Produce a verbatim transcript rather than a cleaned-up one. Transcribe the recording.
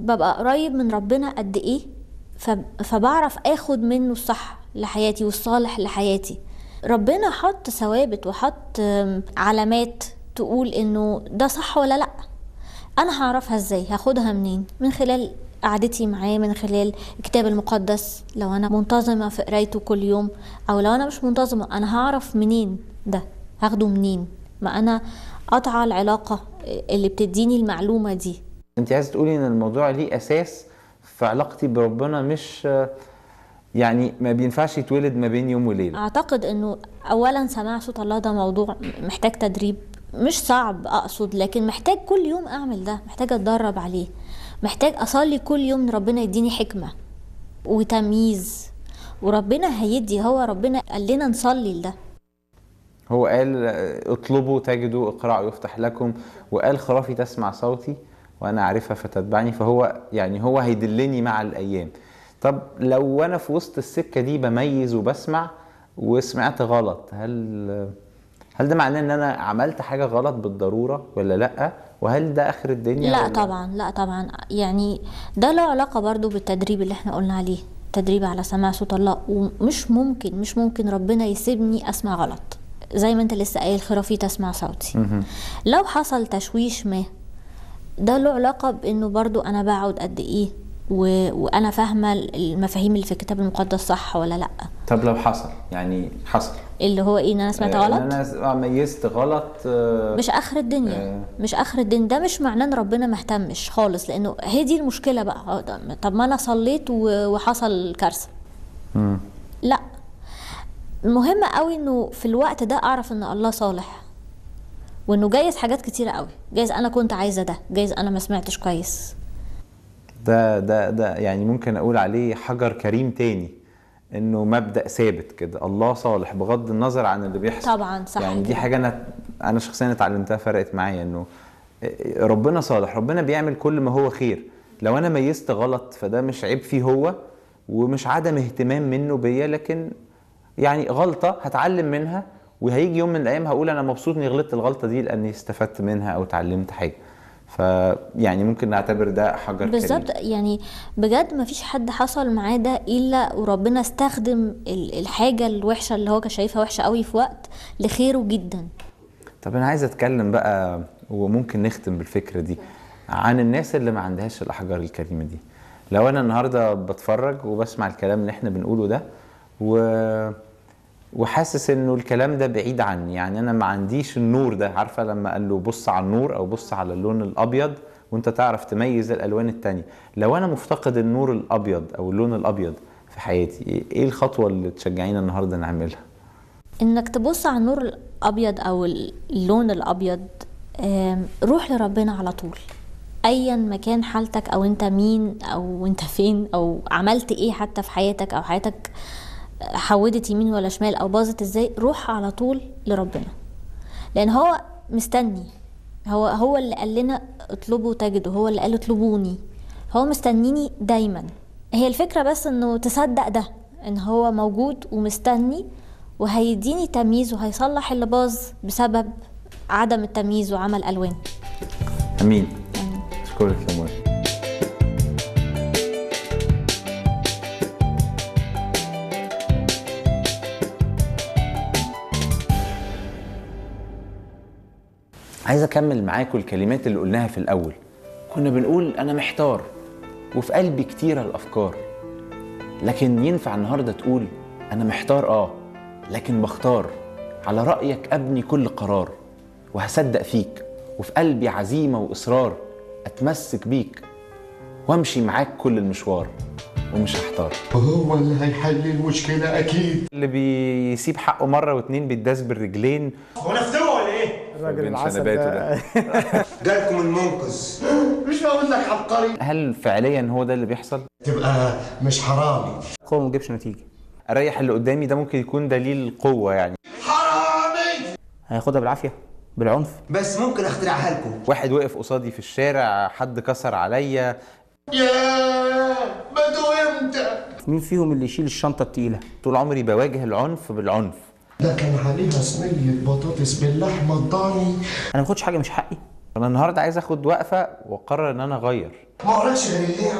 ببقى قريب من ربنا قد ايه، فبعرف اخد منه الصح لحياتي والصالح لحياتي. ربنا حط ثوابت وحط علامات تقول انه ده صح ولا لا. انا هعرفها ازاي؟ هاخدها منين؟ من خلال قعدتي معاه، من خلال الكتاب المقدس لو انا منتظمة في قرايته كل يوم، او لو انا مش منتظمة انا هعرف منين ده؟ هاخده منين؟ ما انا قطع العلاقة اللي بتديني المعلومة دي. انت عايز تقولي ان الموضوع ليه اساس في علاقتي بربنا، مش يعني ما بينفعش يتولد ما بين يوم وليلة؟ اعتقد انه اولا سماع صوت الله ده موضوع محتاج تدريب، مش صعب اقصد، لكن محتاج كل يوم اعمل ده، محتاج اتدرب عليه، محتاج اصلي كل يوم ان ربنا يديني حكمة وتمييز، وربنا هيدي. هو ربنا قال لنا نصلي لده. هو قال اطلبوا تجدوا، اقرأوا يفتح لكم، وقال خرافي تسمع صوتي وانا عارفها فتتبعني. فهو يعني هو هيدلني مع الايام. طب لو انا في وسط السكة دي بميز وبسمع وسمعت غلط، هل هل ده معناه ان انا عملت حاجة غلط بالضرورة ولا لا؟ وهل ده اخر الدنيا؟ لا ولا؟ طبعا، لا طبعا. يعني ده له علاقة برضو بالتدريب اللي احنا قلنا عليه، تدريب على سماع صوت الله. ومش ممكن مش ممكن ربنا يسيبني اسمع غلط، زي ما انت لسه قايل خرافي تسمع صوتي. لو حصل تشويش ما، ده له علاقة بانه برضو انا بقعد قد ايه و... وانا فاهمة المفاهيم اللي في الكتاب المقدس صح ولا لا. طب لو حصل، يعني حصل اللي هو ايه؟ ان انا سمعت غلط، ان انا ميزت غلط، مش اخر الدنيا. آه. مش اخر الدنيا. ده مش معناه ان ربنا مهتمش خالص، لانه هي دي المشكلة بقى. طب ما انا صليت وحصل كارثة. مم. لا، المهم قوي انه في الوقت ده اعرف ان الله صالح، وانه جايز حاجات كتيرة قوي، جايز انا كنت عايزة ده، جايز انا ما سمعتش كويس. ده ده ده يعني ممكن اقول عليه حجر كريم تاني، انه مبدأ ثابت كده، الله صالح بغض النظر عن اللي بيحصل. طبعا صح. يعني دي كده. حاجة انا انا شخصيا اتعلمتها، فرقت معايا، انه ربنا صالح، ربنا بيعمل كل ما هو خير. لو انا ميزت غلط فده مش عيب فيه هو، ومش عدم اهتمام منه بيا، لكن يعني غلطة هتعلم منها، وهيجي يوم من الايام هقول انا مبسوط اني غلطت الغلطة دي لاني استفدت منها او اتعلمت حاجة. فيعني ممكن نعتبر ده حجر بالظبط. يعني بجد ما فيش حد حصل معاه ده الا وربنا استخدم الحاجة الوحشة اللي هو كان شايفها وحشة قوي في وقت لخيره جدا. طب انا عايز اتكلم بقى، وممكن نختم بالفكرة دي، عن الناس اللي ما عندهاش الاحجار الكريمة دي. لو انا النهاردة بتفرج وبسمع الكلام اللي احنا بنقوله ده و... وحاسس انه الكلام ده بعيد عني، يعني انا ما عنديش النور ده. عارفة لما قال له بص على النور او بص على اللون الابيض وانت تعرف تميز الالوان التانية؟ لو انا مفتقد النور الابيض او اللون الابيض في حياتي، ايه الخطوة اللي تشجعينا النهاردة نعملها؟ انك تبص على النور الابيض او اللون الابيض. روح لربنا على طول، ايا مكان حالتك، او انت مين، او انت فين، او عملت ايه حتى في حياتك، او حياتك حودت يمين ولا شمال او باظت ازاي. روح على طول لربنا، لان هو مستني. هو هو اللي قال لنا اطلبوا تجدوا، هو اللي قال اطلبوني، هو مستنيني دايما. هي الفكرة بس انه تصدق ده، ان هو موجود ومستني، وهيديني تمييز، وهيصلح اللي باظ بسبب عدم التمييز وعمل الوان. امين. اشكرك يا مولانا. عايز اكمل معاكم الكلمات اللي قلناها في الاول. كنا بنقول انا محتار وفي قلبي كتيرة الافكار، لكن ينفع النهاردة تقول انا محتار اه لكن بختار على رأيك ابني كل قرار، وهصدق فيك وفي قلبي عزيمة واصرار، اتمسك بيك وامشي معاك كل المشوار ومش هحتار. هو اللي هيحل المشكلة اكيد. اللي بيسيب حقه مرة واتنين بيتداس بالرجلين. هو نفتوى ولا ايه؟ الراجل العسل ده جالكم المنقذ. مش هقول لك عبقري. هل فعليا هو ده اللي بيحصل؟ تبقى مش حرامي. قوة ما تجيبش نتيجة. اريح اللي قدامي، ده ممكن يكون دليل القوة. يعني حرامي هياخدها بالعافية بالعنف. بس ممكن اخترعها لكم. واحد وقف قصادي في الشارع، حد كسر عليا، يا بدو امتى؟ مين فيهم اللي يشيل الشنطة التقيلة؟ طول عمري بواجه العنف بالعنف. ده كان عليها صينية بطاطس باللحمة الضاني. أنا ما باخدش حاجة مش حقي. انا النهارده عايز اخد وقفه واقرر ان انا اغير. ما وراكش غير اللي